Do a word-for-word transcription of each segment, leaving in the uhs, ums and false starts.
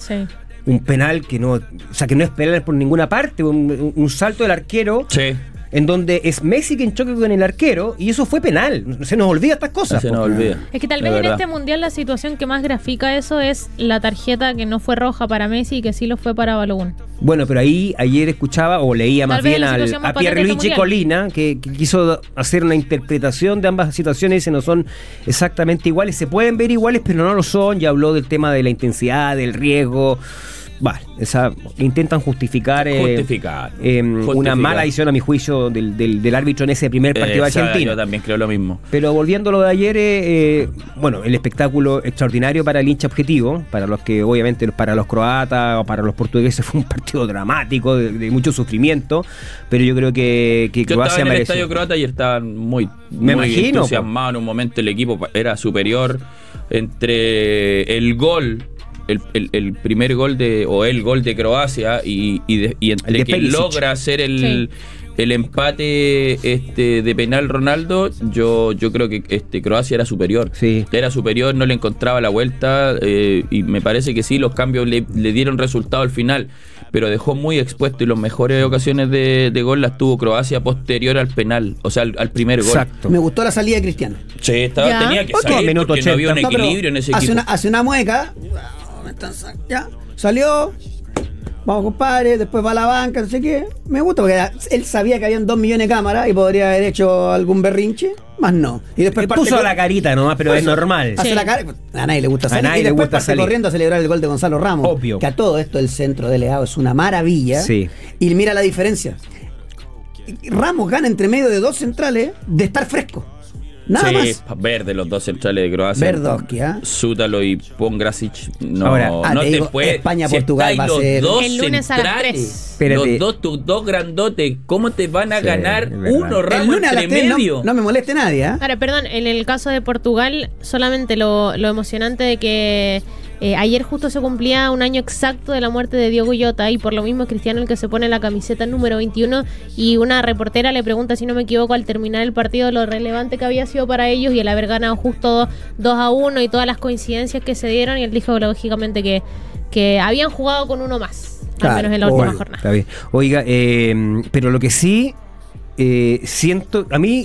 Sí. Un penal que no, o sea, que no es penal por ninguna parte, un, un, un salto del arquero. Sí. En donde es Messi quien choca con el arquero y eso fue penal. Se nos olvida estas cosas. Se nos olvida. Es que tal vez en este mundial la situación que más grafica eso es la tarjeta que no fue roja para Messi y que sí lo fue para Balogun. Bueno, pero ahí ayer escuchaba o leía Tal más vez bien la al, situación más a patente de Pierluigi este Colina, que, que quiso hacer una interpretación de ambas situaciones y no son exactamente iguales. Se pueden ver iguales, pero no lo son. Ya habló del tema de la intensidad, del riesgo. Vale, esa, intentan justificar, eh, Justificar, eh, justificar una mala decisión a mi juicio del, del, del árbitro en ese primer partido Esa, argentino. Yo también creo lo mismo. Pero volviendo a lo de ayer, eh, eh, bueno, el espectáculo extraordinario para el hincha objetivo, para los que obviamente para los croatas o para los portugueses fue un partido dramático, de, de mucho sufrimiento, pero yo creo que, que yo Croacia estaba en el mereció. estadio croata y estaban muy, Me muy imagino, entusiasmados. En un momento el equipo era superior. Entre el gol El, el, el primer gol de o el gol de Croacia y, y, de, y entre de que Perisic. logra hacer el, Sí. el empate este de penal Ronaldo, yo yo creo que este Croacia era superior. Sí. Era superior, no le encontraba la vuelta eh, y me parece que sí, los cambios le, le dieron resultado al final, pero dejó muy expuesto y las mejores ocasiones de, de gol las tuvo Croacia posterior al penal, o sea, al, al primer gol. Exacto. Me gustó la salida de Cristiano. Sí, estaba, Ya. tenía que Otro salir minuto porque no había un ochenta. No, pero equilibrio en ese hace equipo. una, hace una mueca. Ya, salió. Vamos, compadre. Después va a la banca, no sé qué. Me gusta porque él sabía que habían dos millones de cámaras y podría haber hecho algún berrinche. Más no. Y después Le parte puso con- la carita nomás, pero es Eso, normal. Hace Sí. la cara. A nadie le gusta A salir. nadie y le después gusta parte salir. corriendo a celebrar el gol de Gonzalo Ramos. Obvio. Que a todo esto el centro de Leao es una maravilla. Sí. Y mira la diferencia. Ramos gana entre medio de dos centrales de estar fresco. Nada Sí, más. verde los dos centrales de Croacia. Verdosky, ¿ah? Sútalo y Pongracic. No, Ahora, ah, no te te digo, puede. España-Portugal si va a estáis ser- los dos El lunes a las centrales, tres. Espérate. Los dos, tus dos grandotes, ¿cómo te van a Sí, ganar es verdad. uno El Ramos lunes a las entre tres no, medio? no me moleste nadie, ¿ah? Ahora, perdón, en el caso de Portugal, solamente lo, lo emocionante de que eh, ayer justo se cumplía un año exacto de la muerte de Diogo Jota y por lo mismo es Cristiano el que se pone la camiseta número veintiuno y una reportera le pregunta, si no me equivoco, al terminar el partido lo relevante que había sido para ellos y el haber ganado justo dos a uno y todas las coincidencias que se dieron y él dijo lógicamente que, que habían jugado con uno más, Claro, al menos en la última obvio. jornada. Está bien. Oiga, eh, pero lo que sí eh, siento, a mí,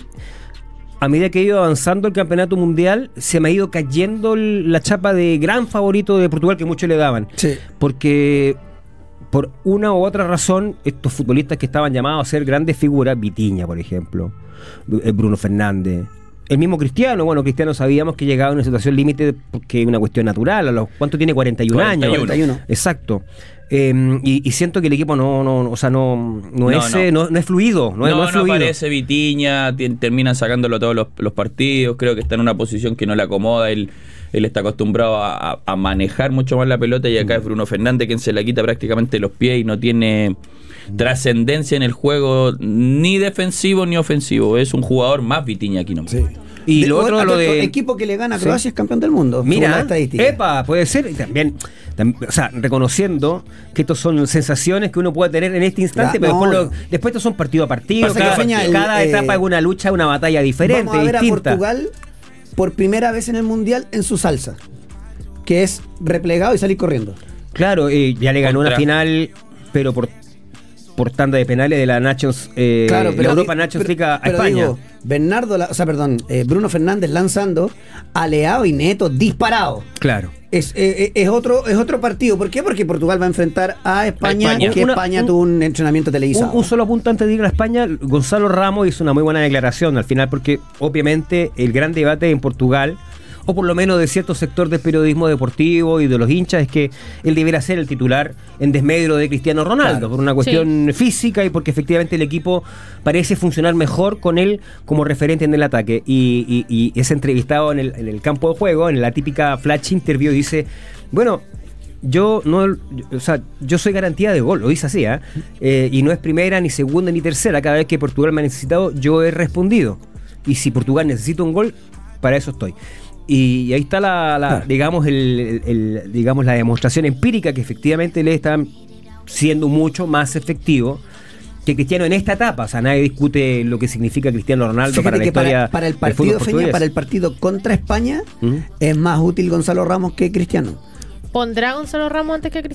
a medida que he ido avanzando el campeonato mundial, se me ha ido cayendo el- la chapa de gran favorito de Portugal que muchos le daban. Sí. Porque por una u otra razón, estos futbolistas que estaban llamados a ser grandes figuras, Vitinha, por ejemplo, Bruno Fernández, el mismo Cristiano, bueno, Cristiano sabíamos que llegaba a una situación límite porque es una cuestión natural, a los ¿cuánto tiene? cuarenta y un años. cuarenta y uno. Exacto. Eh, y, y siento que el equipo no, no, o sea, no, no, No, es, no. eh, no, no es fluido, no, No, es- no no, es fluido. aparece Vitinha, tien- terminan sacándolo todos los, los partidos. Creo que está en una posición que no le acomoda. Él, él está acostumbrado a, a- a manejar mucho más la pelota y acá es Bruno Fernández quien se la quita prácticamente los pies y no tiene trascendencia en el juego ni defensivo ni ofensivo. Es un jugador más Vitinha aquí nomás. Sí. Y De- lo otro, atento, lo de... equipo que le gana a Sí. Croacia es campeón del mundo. según la Mira, estadística. epa, puede ser. Y también, tam- o sea, reconociendo que estos son sensaciones que uno puede tener en este instante, Ya, pero no. después, lo- después estos son partido a partido. Pasa que, Cada, Feña, el, cada eh, etapa es una lucha, una batalla diferente, Vamos a ver distinta. a Portugal por primera vez en el Mundial en su salsa, que es replegado y salir corriendo. Claro, eh, ya le ganó Contra- una final, pero por por tanda de penales de la Nations, eh, Claro, la pero Europa di- Nations pero- League a pero España. digo, Bernardo, la- o sea, perdón, eh, Bruno Fernández lanzando, Aleao y Neto disparado. Claro. Es, eh, es otro es otro partido. ¿Por qué? Porque Portugal va a enfrentar a España, A España. que Una- España un- tuvo un entrenamiento televisado. Un, un solo punto antes de ir a España, Gonzalo Ramos hizo una muy buena declaración al final, porque obviamente el gran debate en Portugal, o por lo menos de cierto sector del periodismo deportivo y de los hinchas, es que él debiera ser el titular en desmedro de Cristiano Ronaldo, Claro. por una cuestión física y porque efectivamente el equipo parece funcionar mejor con él como referente en el ataque. Y, y, y es entrevistado en el, en el campo de juego, en la típica flash interview, y dice, bueno, yo no, yo- o sea, yo soy garantía de gol, lo dice así, ¿eh? Eh, y no es primera, ni segunda, ni tercera. Cada vez que Portugal me ha necesitado, yo he respondido. Y si Portugal necesita un gol, para eso estoy. Y, y ahí está la, la Claro. digamos, el, el- el- digamos, la demostración empírica que efectivamente le está siendo mucho más efectivo que Cristiano en esta etapa. O sea, nadie discute lo que significa Cristiano Ronaldo Fíjate para la que historia para, para el del partido, fútbol Feña, portugués. para el partido contra España, Ujú. es más útil Gonzalo Ramos que Cristiano. ¿Pondrá Gonzalo Ramos antes que Cristiano?